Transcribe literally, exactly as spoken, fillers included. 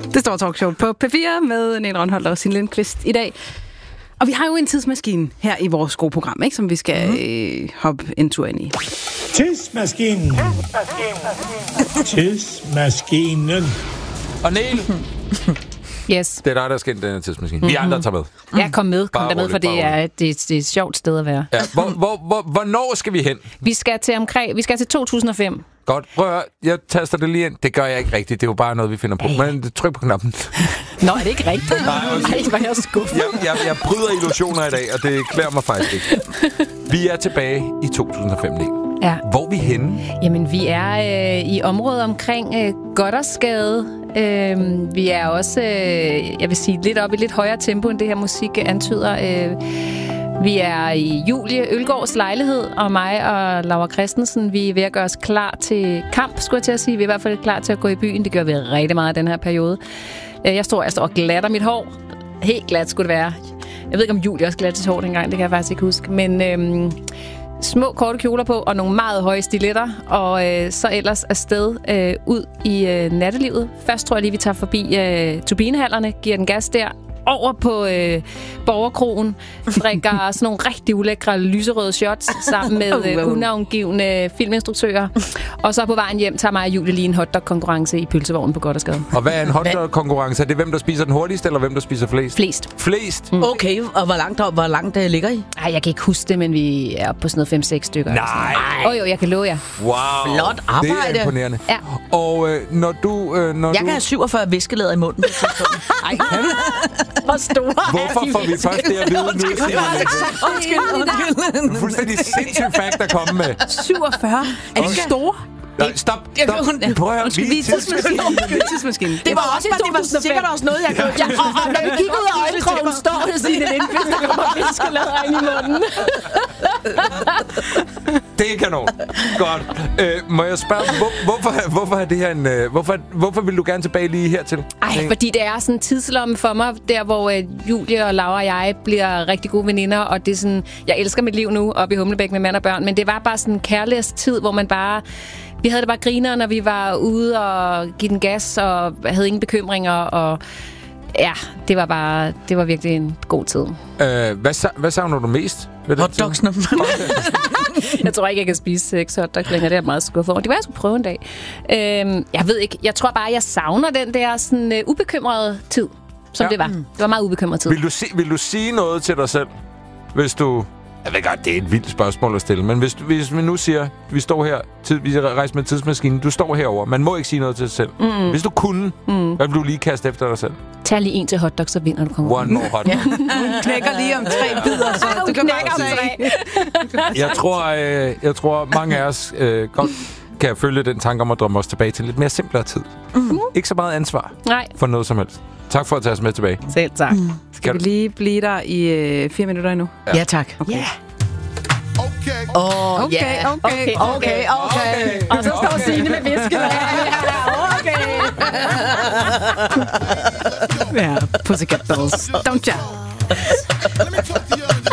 Det står talkshow på P fire med Nene Rønholdt og Signe Lindqvist i dag. Og vi har jo en tidsmaskine her i vores gode program, ikke, som vi skal mm. øh, hoppe en tur ind i. Tidsmaskinen. Tidsmaskinen. Og Niel. Yes. Det er dig, der skal ind i den her tidsmaskine. Vi andre tager med. Ja, kom med. Kom Bare der med, roligt, for det bare er, det, er, det er et sjovt sted at være. Ja. Hvor, hvor, hvor, hvornår skal vi hen? Vi skal til omkring, vi skal til to tusind og fem. Godt. Prøv at høre. Jeg taster det lige ind. Det gør jeg ikke rigtigt. Det er jo bare noget, vi finder på. Men tryk på knappen. Nå, er det ikke rigtigt? Nej, hvor er jeg skuffet. Jeg, jeg, jeg bryder illusioner i dag, og det klæder mig faktisk ikke. Vi er tilbage i to tusind og fem, Niel. Ja. Hvor er vi henne? Jamen, vi er øh, i området omkring øh, Gothersgade. Øh, vi er også, øh, jeg vil sige, lidt op i lidt højere tempo, end det her musik antyder. Øh, vi er i Julie Ølgaards lejlighed, og mig og Laura Christensen, vi er ved at gøre os klar til kamp, skulle jeg til at sige. Vi er i hvert fald klar til at gå i byen. Det gør vi rigtig meget i den her periode. Øh, jeg, står, jeg står og glatter mit hår. Helt glat skulle det være. Jeg ved ikke, om Julie også glatter sit hår dengang. Det kan jeg faktisk ikke huske. Men... Øh, små korte kjoler på og nogle meget høje stiletter, og øh, så ellers afsted øh, ud i øh, nattelivet. Først tror jeg lige, vi tager forbi øh, turbinehallerne, giver den gas der, over på øh, Borgerkrogen, drikker sådan nogle rigtig ulækre lyserøde shots sammen med øh, unavngivende filminstruktører. Og så på vejen hjem tager mig og Julie lige en hotdog-konkurrence i pølsevognen på Gothersgade. Og hvad er en hotdog-konkurrence? Er det hvem, der spiser den hurtigste, eller hvem, der spiser flest? Flest. Flest? Mm. Okay, og hvor langt, hvor langt det ligger I? Ej, jeg kan ikke huske det, men vi er på sådan noget fem seks stykker. Nej! Åh oh, jo, jeg kan love jer. Wow! Flot arbejde! Det er imponerende. Ja. Og øh, når du... Øh, når jeg du... kan have syvogfyrre viskelæder i munden. Ej, hvor store Hvorfor får vi først det at vide nu? Undskyld, undskyld. Fuldstændig sindssygt fact at komme med. syvogfyrre? Er de store? Nej, stop, stop. Prøv at høre, vi er tidsmaskinen. tidsmaskinen. Det var også, det var sikkert også noget, jeg kunne... Ja, og, og når vi gik ud af øjenkrogen, står det Signe Lindqvist, der kommer fiskelader ind i munden. Det er kanon. Godt. Øh, må jeg spørge, hvor, hvorfor, hvorfor er det her en... Øh, hvorfor, hvorfor vil du gerne tilbage lige hertil? Ej, fordi det er sådan en tidslomme for mig, der hvor øh, Julie og Laura og jeg bliver rigtig gode veninder, og det er sådan... Jeg elsker mit liv nu, oppe i Humlebæk med mand og børn, men det var bare sådan en kærlighedstid, hvor man bare... Vi havde det bare griner, når vi var ude og give den gas, og havde ingen bekymringer, og ja, det var bare, det var virkelig en god tid. Øh, hvad, hvad savner du mest? Hotdogsene. Jeg tror ikke, jeg kan spise seks hotdogs længere. Det er meget skuffet over. Det var, jeg skulle prøve en dag. Øhm, jeg ved ikke. Jeg tror bare, jeg savner den der sådan, uh, ubekymrede tid, som ja. det var. Det var meget ubekymret tid. Vil du, si- vil du sige noget til dig selv, hvis du... Jeg ved godt, det er et vildt spørgsmål at stille, men hvis, hvis vi nu siger, vi står her, tid, vi rejser med tidsmaskinen, du står herover, man må ikke sige noget til dig selv. Mm. Hvis du kunne, mm. hvad vil du lige kaste efter dig selv? Tag lige en til hotdog, så vinder du konkurrencen. One more hotdog. Hun knækker lige om tre bidder, så du kan bare tre. Jeg tror, øh, jeg tror mange af os øh, godt kan følge den tanke om at drømme os tilbage til lidt mere simplere tid. Mm. Ikke så meget ansvar Nej. for noget som helst. Tak for at tage os med tilbage. Selv tak. Mm. Skal vi lige blive der i øh, fire minutter endnu? Ja, ja tak. Okay. Yeah. Okay. Oh, okay, yeah. okay, okay, okay, okay. Og så står Signe med viskelader. Okay. Ja, Pussycat Dolls. Don't ya?